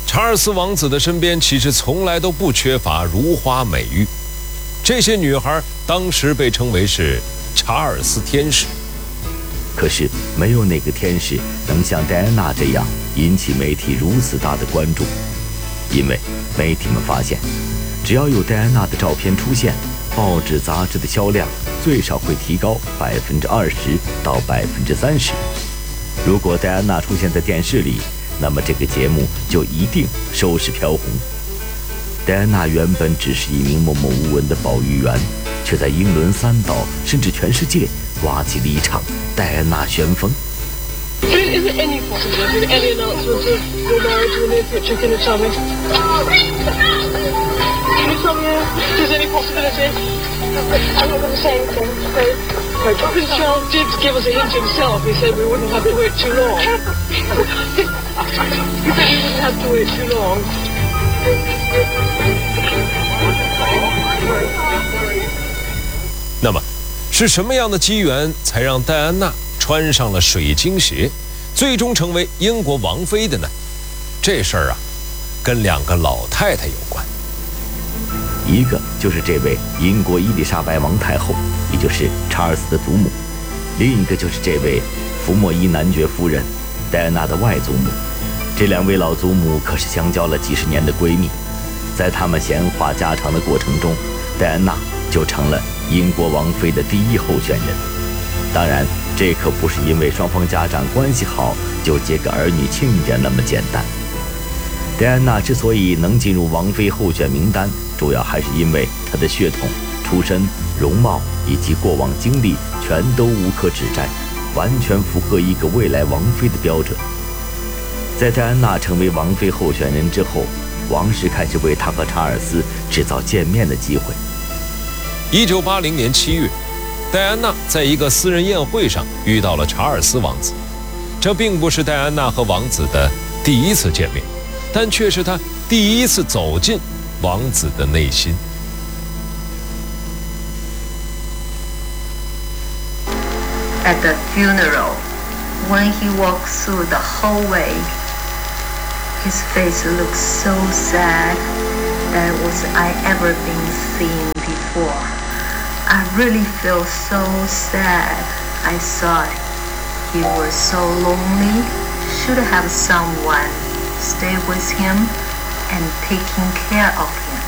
查尔斯王子的身边其实从来都不缺乏如花美玉，这些女孩当时被称为是查尔斯天使。 可是没有哪个天使能像戴安娜这样引起媒体如此大的关注，因为媒体们发现，只要有戴安娜的照片出现，报纸杂志的销量最少会提高20%到30%。如果戴安娜出现在电视里，那么这个节目就一定收视飘红。戴安娜原本只是一名默默无闻的保育员，却在英伦三岛甚至全世界刮起了一场戴安娜旋风。 Is there any possibility that any announcement of your marriage in the near future can you tell me? Can you tell me if there's any possibility? I'm not going to say anything. Prince Charles did give us a hint himself. He said we wouldn't have to wait too long. He said we wouldn't have to wait too long. 那么，是什么样的机缘才让戴安娜穿上了水晶鞋，最终成为英国王妃的呢？这事儿啊，跟2个老太太有关。 一个就是这位英国伊丽莎白王太后，也就是查尔斯的祖母；另一个就是这位福莫伊男爵夫人，戴安娜的外祖母。这2位老祖母可是相交了几十年的闺蜜，在她们闲话家常的过程中，戴安娜就成了英国王妃的第1候选人。当然，这可不是因为双方家长关系好就结个儿女亲家那么简单。戴安娜之所以能进入王妃候选名单，主要还是因为她的血统、出身、容貌以及过往经历全都无可指摘，完全符合一个未来王妃的标准。在戴安娜成为王妃候选人之后，王室开始为她和查尔斯制造见面的机会。 1980年7月，戴安娜在一个私人宴会上遇到了查尔斯王子。这并不是戴安娜和王子的第一次见面，但却是她第一次走进王子的内心。 At the funeral, when he walked through the hallway, his face looked so sad that was I ever been seen before. I really felt so sad. I thought he was so lonely, should have someone stay with him and taking care of him.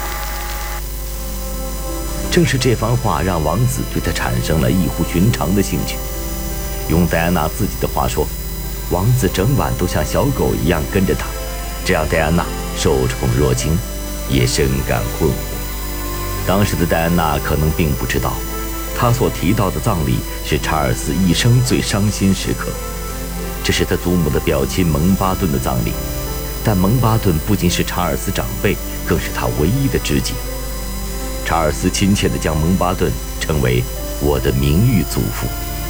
正是这番话让王子对他产生了异乎寻常的兴趣。用戴安娜自己的话说，王子整晚都像小狗一样跟着他，这让戴安娜受宠若惊，也深感困惑。当时的戴安娜可能并不知道，她所提到的葬礼是查尔斯一生最伤心时刻。这是他祖母的表亲蒙巴顿的葬礼，但蒙巴顿不仅是查尔斯长辈，更是他唯一的知己。查尔斯亲切地将蒙巴顿称为我的名誉祖父。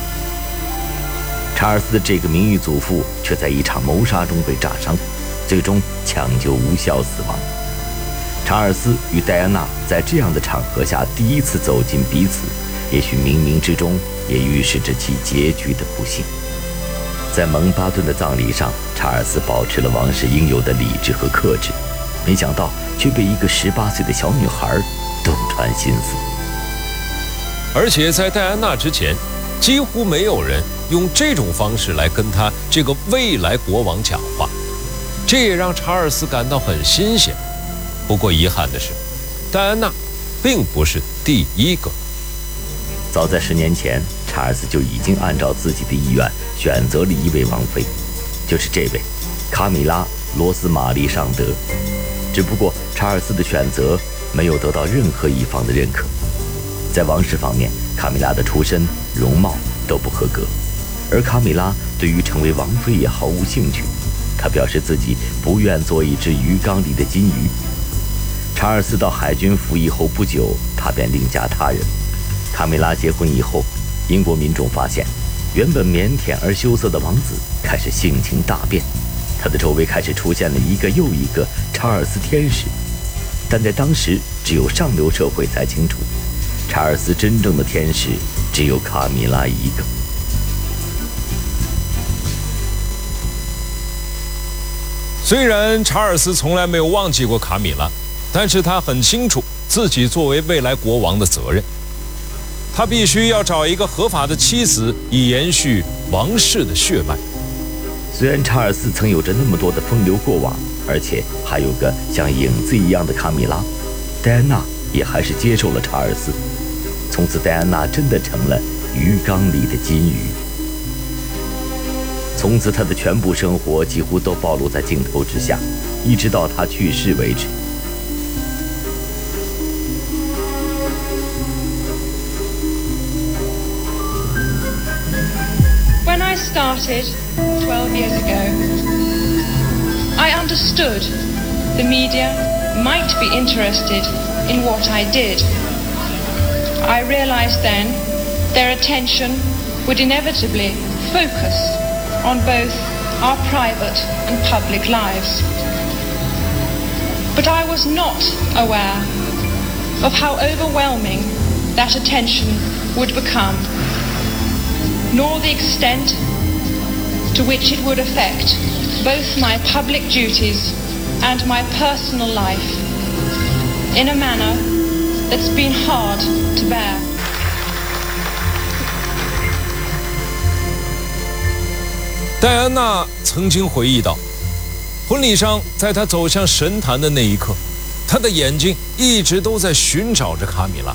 查尔斯的这个名誉祖父却在一场谋杀中被炸伤，最终抢救无效死亡。查尔斯与戴安娜在这样的场合下第一次走进彼此，也许冥冥之中也预示着其结局的不幸。在蒙巴顿的葬礼上，查尔斯保持了王室应有的理智和克制，没想到却被一个18岁的小女孩洞穿心思。 而且在戴安娜之前，几乎没有人用这种方式来跟他这个未来国王讲话，这也让查尔斯感到很新鲜。不过遗憾的是，戴安娜并不是第一个。 早在10年前，查尔斯就已经按照自己的意愿选择了一位王妃，就是这位卡米拉·罗斯玛丽·尚德。只不过查尔斯的选择没有得到任何一方的认可。在王室方面，卡米拉的出身、容貌都不合格，而卡米拉对于成为王妃也毫无兴趣。她表示自己不愿做一只鱼缸里的金鱼。查尔斯到海军服役后不久，他便另嫁他人。卡米拉结婚以后，英国民众发现，原本腼腆而羞涩的王子开始性情大变，他的周围开始出现了一个又一个查尔斯天使。但在当时，只有上流社会才清楚，查尔斯真正的天使只有卡米拉一个。 虽然查尔斯从来没有忘记过卡米拉，但是他很清楚自己作为未来国王的责任，他必须要找一个合法的妻子，以延续王室的血脉。 虽然查尔斯曾有着那么多的风流过往，而且还有个像影子一样的卡米拉，戴安娜也还是接受了查尔斯。从此，戴安娜真的成了鱼缸里的金鱼。从此，她的全部生活几乎都暴露在镜头之下，一直到她去世为止。 When I started 12 years ago, I understood the media might be interested in what I did. I realized then their attention would inevitably focus on both our private and public lives. But I was not aware of how overwhelming that attention would become, nor the extent to which it would affect both my public duties and my personal life in a manner that's been hard to bear. 戴安娜曾经回忆道，婚礼上，在她走向神坛的那一刻，她的眼睛一直都在寻找着卡米拉。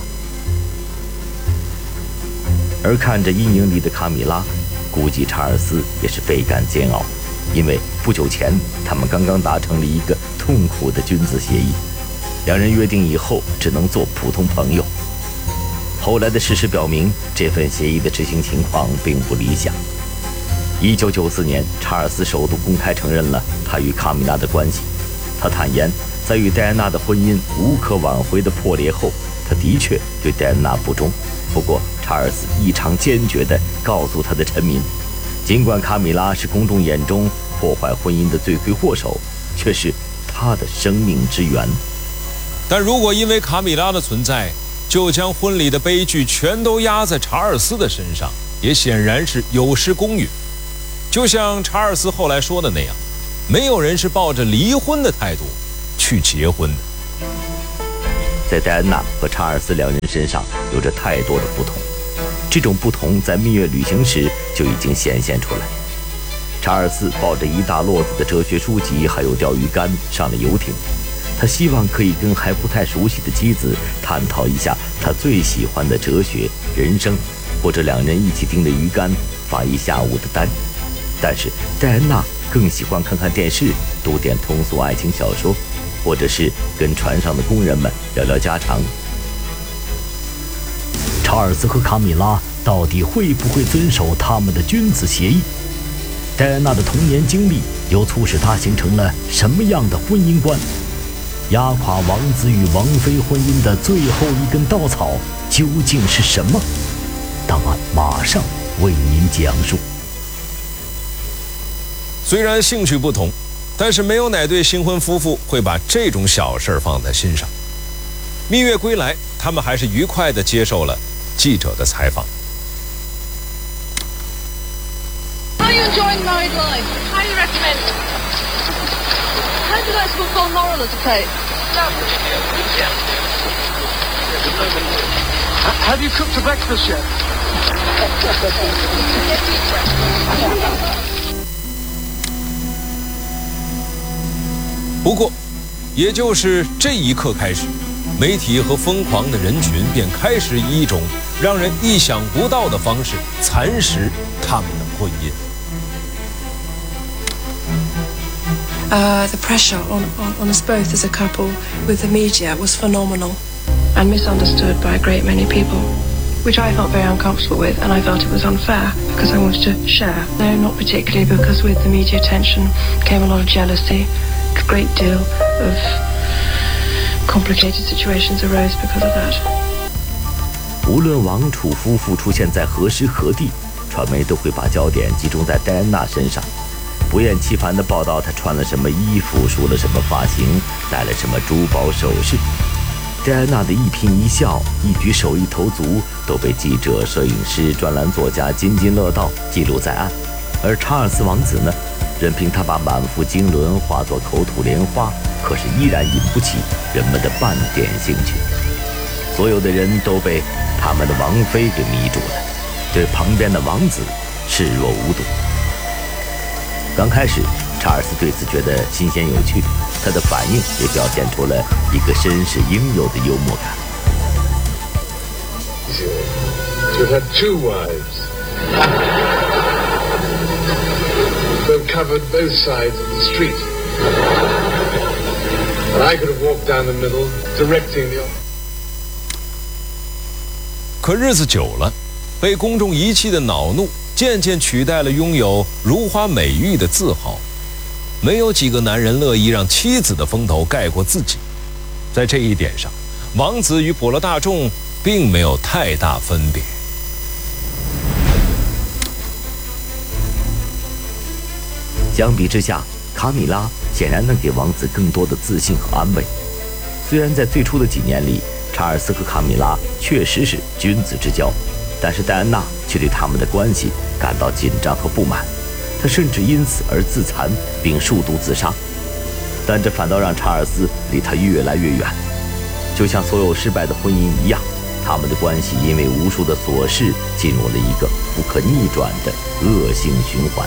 而看着阴影里的卡米拉，估计查尔斯也是倍感煎熬，因为不久前他们刚刚达成了一个痛苦的君子协议，两人约定以后只能做普通朋友。后来的事实表明，这份协议的执行情况并不理想。1994年，查尔斯首度公开承认了他与卡米拉的关系。他坦言，在与戴安娜的婚姻无可挽回的破裂后，他的确对戴安娜不忠。不过，查尔斯异常坚决地告诉他的臣民，尽管卡米拉是公众眼中破坏婚姻的罪魁祸首，却是他的生命之源。 但如果因为卡米拉的存在，就将婚礼的悲剧全都压在查尔斯的身上，也显然是有失公允。就像查尔斯后来说的那样，没有人是抱着离婚的态度去结婚的。 在戴安娜和查尔斯两人身上有着太多的不同，这种不同在蜜月旅行时就已经显现出来。查尔斯抱着一大摞子的哲学书籍还有钓鱼竿上了游艇，他希望可以跟还不太熟悉的妻子探讨一下他最喜欢的哲学、人生，或者两人一起盯着鱼竿发一下午的呆。但是戴安娜更喜欢看看电视，读点通俗爱情小说，或者是跟船上的工人们聊聊家常。 查尔斯和卡米拉到底会不会遵守他们的君子协议？戴安娜的童年经历又促使她形成了什么样的婚姻观？压垮王子与王妃婚姻的最后一根稻草究竟是什么？档案马上为您讲述。 虽然兴趣不同，但是没有哪对新婚夫妇会把这种小事放在心上。蜜月归来，他们还是愉快地接受了记者的采访。 How are you enjoying married life? Highly recommend. How do you like to put full moral as a plate? Have you cooked a breakfast yet? 不过，也就是这一刻开始，媒体和疯狂的人群便开始以一种让人意想不到的方式蚕食他们的婚姻。 The pressure on us both as a couple with the media was phenomenal and misunderstood by a great many people, which I felt very uncomfortable with, and I felt it was unfair because I wanted to share. No, not particularly, because with the media attention came a lot of jealousy. A great deal of complicated situations arose because of that. 无论王储夫妇出现在何时何地，传媒都会把焦点集中在戴安娜身上，不厌其烦地报道她穿了什么衣服，梳了什么发型，戴了什么珠宝首饰。戴安娜的一颦一笑、一举手一投足都被记者、摄影师、专栏作家津津乐道，记录在案。而查尔斯王子呢， 任凭他把满腹经纶化作口吐莲花，可是依然引不起人们的半点兴趣。所有的人都被他们的王妃给迷住了，对旁边的王子视若无睹。刚开始，查尔斯对此觉得新鲜有趣，他的反应也表现出了一个绅士应有的幽默感。 To have two wives. They've covered both sides of the street. And I could have walked down the middle, directing the... 可日子久了，被公众遗弃的恼怒渐渐取代了拥有如花美玉的自豪。没有几个男人乐意让妻子的风头盖过自己。在这一点上，王子与普罗大众并没有太大分别。 相比之下，卡米拉显然能给王子更多的自信和安慰。虽然在最初的几年里，查尔斯和卡米拉确实是君子之交，但是戴安娜却对他们的关系感到紧张和不满，她甚至因此而自残并数度自杀。但这反倒让查尔斯离她越来越远，就像所有失败的婚姻一样，他们的关系因为无数的琐事进入了一个不可逆转的恶性循环。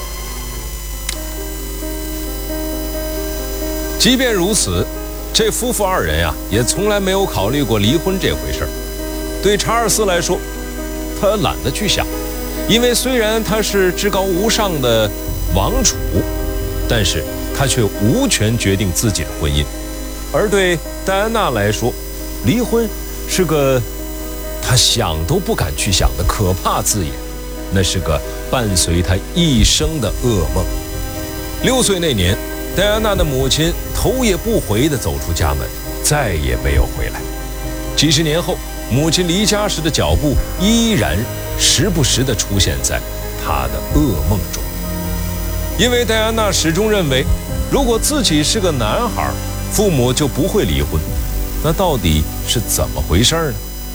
即便如此，这夫妇二人也从来没有考虑过离婚这回事儿。对查尔斯来说，他懒得去想，因为虽然他是至高无上的王储，但是他却无权决定自己的婚姻。而对戴安娜来说，离婚是个他想都不敢去想的可怕字眼，那是个伴随他一生的噩梦。6岁那年，戴安娜的母亲头也不回地走出家门，再也没有回来。几十年后，母亲离家时的脚步依然时不时地出现在她的噩梦中。因为戴安娜始终认为，如果自己是个男孩，父母就不会离婚。那到底是怎么回事呢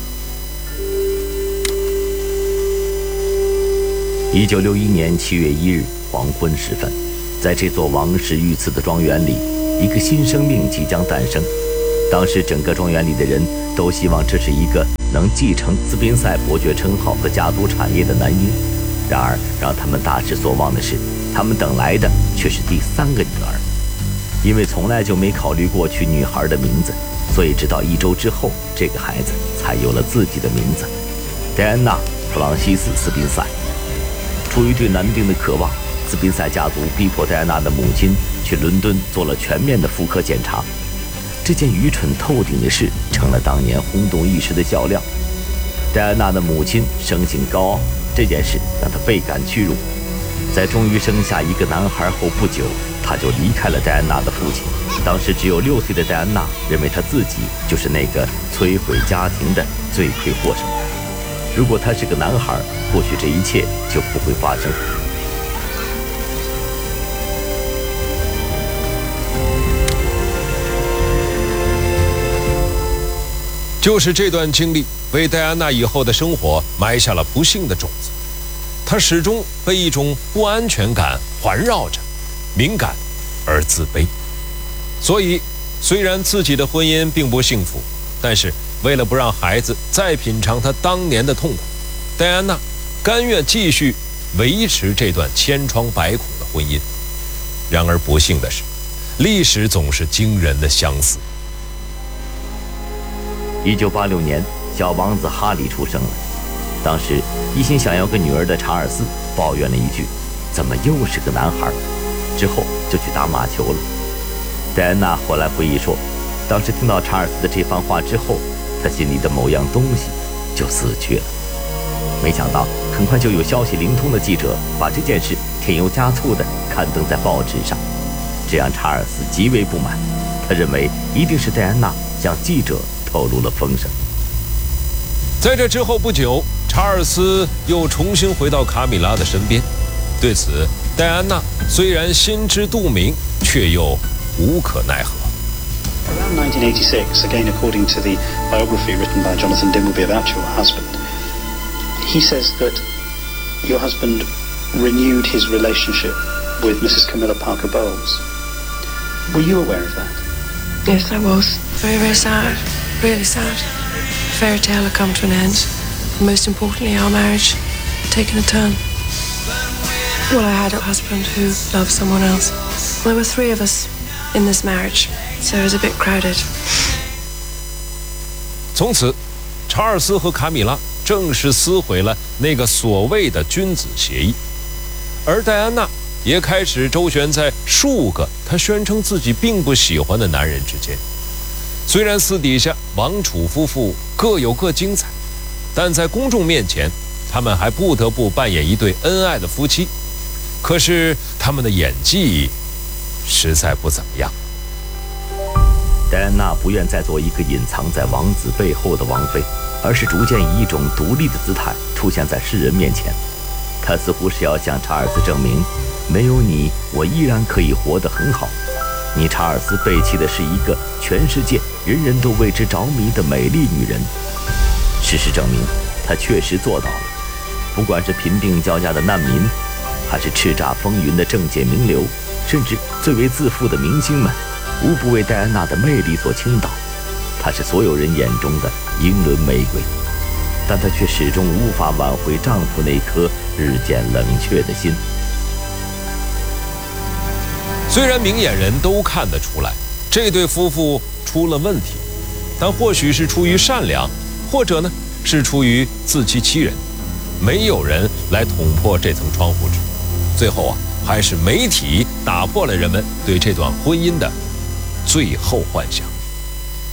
？1961年7月1日黄昏时分，在这座王室御赐的庄园里，一个新生命即将诞生。当时整个庄园里的人都希望这是一个能继承兹宾塞伯爵称号和家族产业的男婴。然而让他们大失所望的是，他们等来的却是第3个女儿。因为从来就没考虑过取女孩的名字，所以直到1周之后，这个孩子才有了自己的名字——戴安娜·弗朗西斯·斯宾塞。出于对男丁的渴望，斯宾塞家族逼迫戴安娜的母亲去伦敦做了全面的妇科检查。这件愚蠢透顶的事成了当年轰动一时的笑料。戴安娜的母亲生性高傲，这件事让她倍感屈辱。在终于生下一个男孩后不久，她就离开了戴安娜的父亲。当时只有6岁的戴安娜认为她自己就是那个摧毁家庭的罪魁祸首。如果他是个男孩，或许这一切就不会发生。 就是这段经历为戴安娜以后的生活埋下了不幸的种子。她始终被一种不安全感环绕着，敏感而自卑。所以虽然自己的婚姻并不幸福，但是为了不让孩子再品尝他当年的痛苦，戴安娜甘愿继续维持这段千疮百孔的婚姻。然而不幸的是，历史总是惊人的相似。 1986年，小王子哈利出生了。当时一心想要个女儿的查尔斯抱怨了一句：“怎么又是个男孩？”之后就去打马球了。戴安娜后来回忆说，当时听到查尔斯的这番话之后，她心里的某样东西就死去了。没想到很快就有消息灵通的记者把这件事添油加醋地刊登在报纸上，这让查尔斯极为不满。他认为一定是戴安娜向记者透露了风声。 在这之后不久，查尔斯又重新回到卡米拉的身边。对此，戴安娜虽然心知肚明，却又无可奈何。 Around 1986, again according to the biography written by Jonathan Dimbleby about your husband, he says that your husband renewed his relationship with Mrs. Camilla Parker Bowles. Were you aware of that? Yes, I was. Very, very sad. Really sad. Fairy tale had come to an end. And most importantly, our marriage had taken a turn. Well, I had a husband who loved someone else. There were 3 of us in this marriage, so it was a bit crowded. 从此，查尔斯和卡米拉正式撕毁了那个所谓的君子协议，而戴安娜也开始周旋在数个她宣称自己并不喜欢的男人之间。虽然私底下王储夫妇各有各精彩，但在公众面前，他们还不得不扮演一对恩爱的夫妻。可是他们的演技实在不怎么样。 戴安娜不愿再做一个隐藏在王子背后的王妃，而是逐渐以一种独立的姿态出现在世人面前。她似乎是要向查尔斯证明，没有你，我依然可以活得很好。你查尔斯背弃的是一个全世界人人都为之着迷的美丽女人。事实证明，她确实做到了。不管是贫病交加的难民，还是叱咤风云的政界名流，甚至最为自负的明星们，无不为戴安娜的魅力所倾倒。她是所有人眼中的英伦玫瑰，但她却始终无法挽回丈夫那颗日渐冷却的心。 虽然明眼人都看得出来，这对夫妇出了问题，但或许是出于善良，或者呢是出于自欺欺人，没有人来捅破这层窗户纸。最后啊，还是媒体打破了人们对这段婚姻的最后幻想。